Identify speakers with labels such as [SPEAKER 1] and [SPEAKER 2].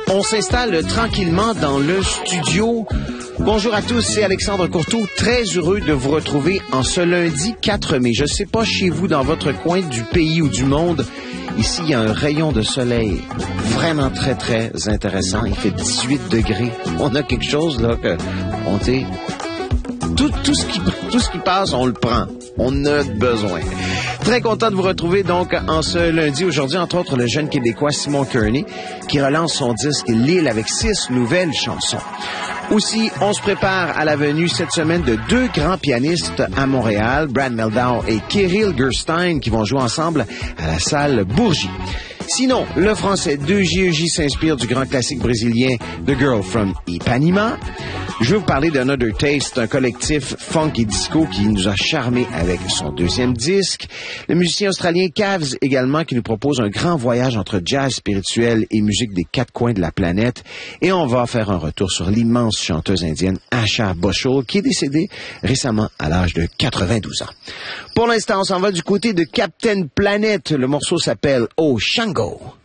[SPEAKER 1] On s'installe tranquillement dans le studio. Bonjour à tous, c'est Alexandre Courteau. Très heureux de vous retrouver en ce lundi 4 mai. Je ne sais pas chez vous, dans votre coin du pays ou du monde, ici, il y a un rayon de soleil vraiment très, très intéressant. Il fait 18 degrés. On a quelque chose, là, que on dit... Tout ce qui passe, on le prend. On a besoin. Très content de vous retrouver donc en ce lundi. Aujourd'hui, entre autres, le jeune Québécois Simon Kearney qui relance son disque L'Île avec 6 nouvelles chansons. Aussi, on se prépare à la venue cette semaine de 2 grands pianistes à Montréal, Brad Mehldau et Kirill Gerstein, qui vont jouer ensemble à la salle Bourgie. Sinon, le français 2JEJ s'inspire du grand classique brésilien The Girl from Ipanema. Je vais vous parler d'Another Taste, un collectif funk et disco qui nous a charmés avec son 2e disque. Le musicien australien Cavs également qui nous propose un grand voyage entre jazz spirituel et musique des 4 coins de la planète. Et on va faire un retour sur l'immense chanteuse indienne Asha Bhosle qui est décédée récemment à l'âge de 92 ans. Pour l'instant, on s'en va du côté de Captain Planet. Le morceau s'appelle Oh Shango.